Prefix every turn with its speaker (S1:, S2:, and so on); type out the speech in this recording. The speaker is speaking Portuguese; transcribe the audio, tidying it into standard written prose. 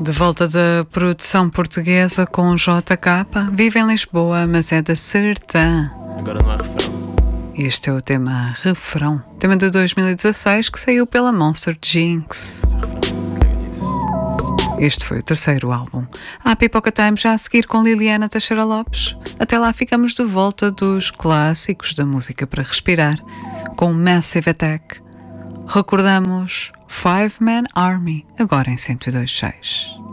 S1: De volta da produção portuguesa com JK, vive em Lisboa, mas é da Sertã.
S2: Agora não há refrão.
S1: Este é o tema Refrão, tema de 2016 que saiu pela Monster Jinx. Este foi o terceiro álbum. Há Pipoca Time já a seguir com Liliana Teixeira Lopes. Até lá ficamos de volta dos clássicos da música para respirar, com Massive Attack. Recordamos Five Man Army, agora em 102.6.